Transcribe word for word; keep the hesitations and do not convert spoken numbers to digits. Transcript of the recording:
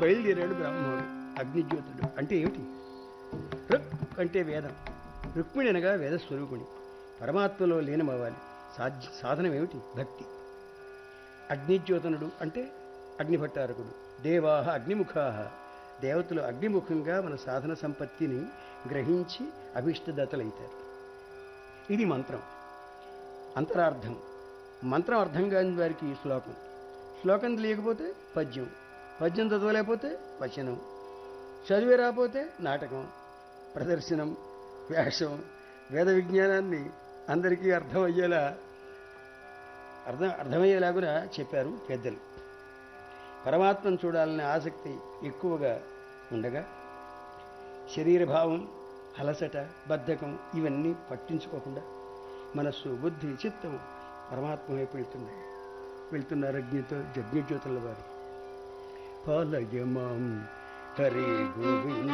బయలుదేరాడు బ్రాహ్మణుడు. అగ్నిజ్యోతుడు అంటే ఏమిటి? రుక్ అంటే వేదం, రుక్మిణి అనగా వేదస్వరూపిణి. పరమాత్మలో లీనమవ్వాలి. సాధ్య సాధనం ఏమిటి? భక్తి. అగ్నిజ్యోతనుడు అంటే అగ్నిభట్టారకుడు. దేవాహ అగ్నిముఖాహ, దేవతలు అగ్నిముఖంగా మన సాధన సంపత్తిని గ్రహించి అభిష్టదతలైతారు. ఇది మంత్రం. అంతరార్థం. మంత్రం అర్థం కాని వారికి శ్లోకం, శ్లోకం తెలియకపోతే పద్యం, పద్యం చదవలేకపోతే వచనం, చదివే రాకపోతే నాటకం, ప్రదర్శనం, వ్యాసం. వేద విజ్ఞానాన్ని అందరికీ అర్థమయ్యేలా అర్థం అర్థమయ్యేలాగా చెప్పారు పెద్దలు. పరమాత్మను చూడాలనే ఆసక్తి ఎక్కువగా ఉండగా శరీరభావం, అలసట, బద్ధకం ఇవన్నీ పట్టించుకోకుండా మనస్సు, బుద్ధి, చిత్తం పరమాత్మ వైపు వెళ్తున్నాయి. వెళ్తున్నారు అగ్నితో యజ్ఞజ్యోతుల వారు. పాలయమాం హరి గోవింద